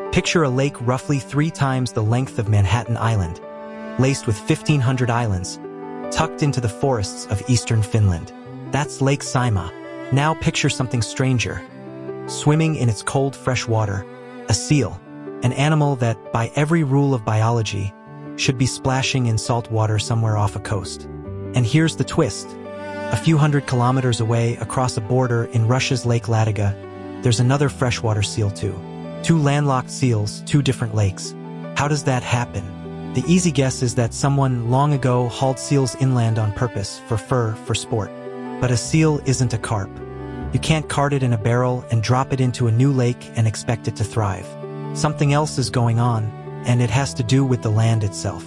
Picture a lake roughly 3 times the length of Manhattan Island, laced with 1,500 islands, tucked into the forests of eastern Finland. That's Lake Saimaa. Now picture something stranger. Swimming in its cold, fresh water, a seal, an animal that, by every rule of biology, should be splashing in salt water somewhere off a coast. And here's the twist. A few hundred kilometers away, across a border in Russia's Lake Ladoga, there's another freshwater seal too. 2 landlocked seals, 2 different lakes. How does that happen? The easy guess is that someone long ago hauled seals inland on purpose, for fur, for sport. But a seal isn't a carp. You can't cart it in a barrel and drop it into a new lake and expect it to thrive. Something else is going on, and it has to do with the land itself.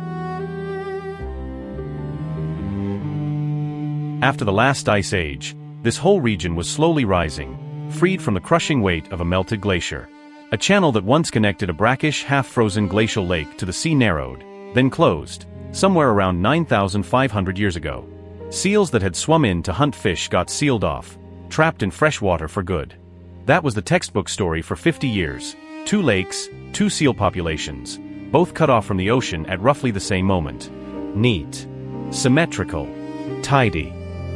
After the last ice age, this whole region was slowly rising, freed from the crushing weight of a melted glacier. A channel that once connected a brackish, half-frozen glacial lake to the sea narrowed, then closed, somewhere around 9,500 years ago. Seals that had swum in to hunt fish got sealed off, trapped in fresh water for good. That was the textbook story for 50 years. 2 lakes, 2 seal populations, both cut off from the ocean at roughly the same moment. Neat. Symmetrical. Tidy.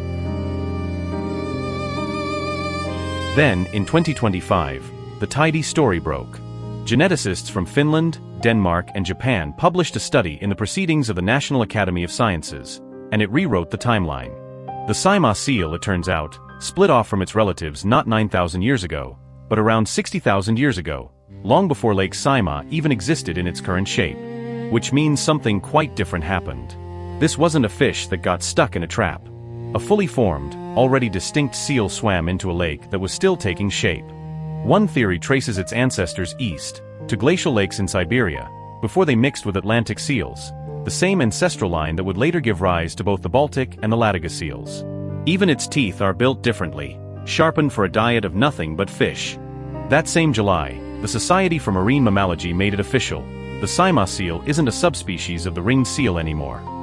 Then, in 2025, the tidy story broke. Geneticists from Finland, Denmark, and Japan published a study in the Proceedings of the National Academy of Sciences, and it rewrote the timeline. The Saimaa seal, it turns out, split off from its relatives not 9,000 years ago, but around 60,000 years ago, long before Lake Saimaa even existed in its current shape. Which means something quite different happened. This wasn't a fish that got stuck in a trap. A fully formed, already distinct seal swam into a lake that was still taking shape. One theory traces its ancestors east, to glacial lakes in Siberia, before they mixed with Atlantic seals, the same ancestral line that would later give rise to both the Baltic and the Ladoga seals. Even its teeth are built differently, sharpened for a diet of nothing but fish. That same July, the Society for Marine Mammalogy made it official. The Saimaa seal isn't a subspecies of the ringed seal anymore.